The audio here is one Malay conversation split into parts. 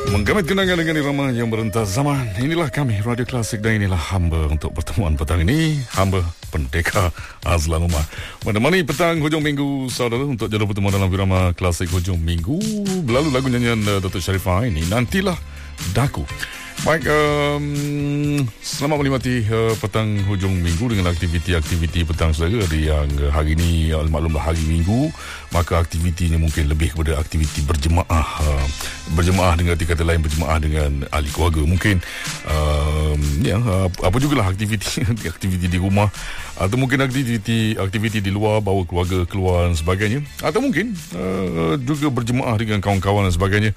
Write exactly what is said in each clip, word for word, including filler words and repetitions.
Menggamit kenangan dengan irama yang merentas zaman. Inilah kami, Radio Klasik, dan inilah hamba untuk pertemuan petang ini. Hamba Pendekar Azlan Umar menemani petang hujung minggu saudara untuk jodoh pertemuan dalam irama Klasik hujung minggu. Berlalu lagu nyanyian uh, Datuk Sharifah ini, Nantilah Daku. Baik, um, selamat menikmati uh, petang hujung minggu dengan aktiviti-aktiviti petang saudara. Yang uh, hari ini, uh, maklumlah hari minggu, maka aktivitinya mungkin lebih kepada aktiviti berjemaah. Uh, berjemaah dengan arti kata lain, berjemaah dengan ahli keluarga. Mungkin um, ya, uh, apa jugalah aktiviti aktiviti di rumah, atau mungkin aktiviti aktiviti di luar, bawa keluarga keluar dan sebagainya. Atau mungkin uh, juga berjemaah dengan kawan-kawan dan sebagainya.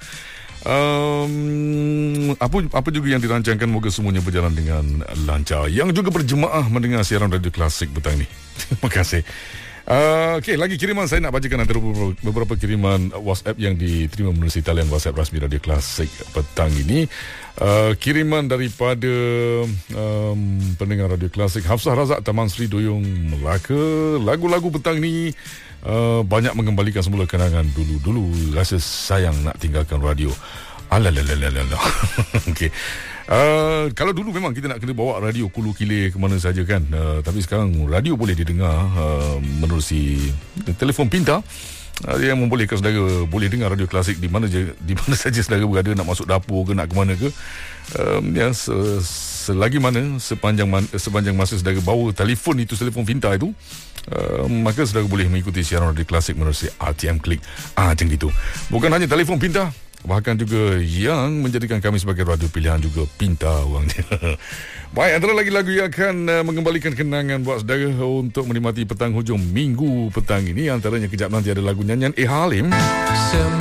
Um, apa apa juga yang dirancangkan, moga semuanya berjalan dengan lancar. Yang juga berjemaah mendengar siaran Radio Klasik petang ini, terima kasih. Uh, Okey, lagi kiriman saya nak bacakan antara beberapa, beberapa kiriman WhatsApp yang diterima melalui talian WhatsApp rasmi Radio Klasik petang ini. Uh, kiriman daripada um, pendengar Radio Klasik Hafsah Razak, Taman Sri Duyung, Melaka. Lagu-lagu petang ni uh, banyak mengembalikan semula kenangan dulu-dulu. Rasa sayang nak tinggalkan radio. Alalalalala. Okey. Uh, kalau dulu memang kita nak kena bawa radio kulu kilir ke mana saja kan, uh, tapi sekarang radio boleh didengar uh, menerusi telefon pintar, uh, yang membolehkan saudara boleh dengar Radio Klasik di mana je, di mana saja saudara berada, nak masuk dapur ke nak ke mana ke, uh, ya, se- selagi mana sepanjang man- sepanjang masa saudara bawa telefon itu, telefon pintar itu, Uh, maka saudara boleh mengikuti siaran Radio Klasik menerusi R T M Klik. Ah, macam itu. Bukan hanya telefon pintar, bahkan juga yang menjadikan kami sebagai radio pilihan juga pintar orangnya. Baik, antara lagi lagu yang akan uh, mengembalikan kenangan buat saudara untuk menikmati petang hujung minggu petang ini. Antaranya kejap nanti ada lagu nyanyian A. Halim.